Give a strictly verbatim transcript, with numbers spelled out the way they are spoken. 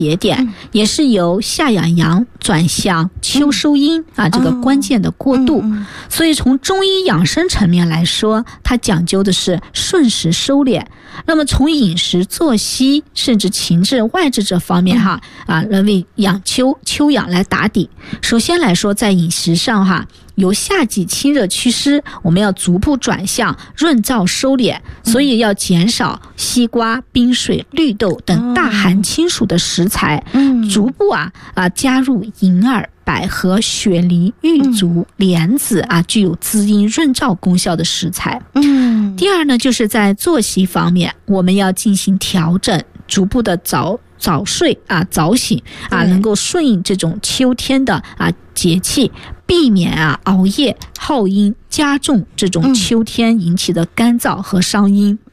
节点，也是由夏养阳转向秋收阴啊，这个关键的过渡。所以从中医养生层面来说，它讲究的是顺时收敛。那么从饮食作息甚至情志外治这方面哈啊，来为养秋秋养来打底。首先来说，在饮食上哈，由夏季清热祛湿，我们要逐步转向润燥收敛，所以要减少西瓜、冰水、绿豆等大寒清暑的食材，逐步啊啊加入银耳、百合、雪梨、玉竹、莲子啊，具有滋阴润燥功效的食材。嗯，第二呢，就是在作息方面，我们要进行调整，逐步的早早睡啊，早醒啊，能够顺应这种秋天的啊节气，避免啊熬夜耗阴，加重这种秋天引起的干燥和伤阴。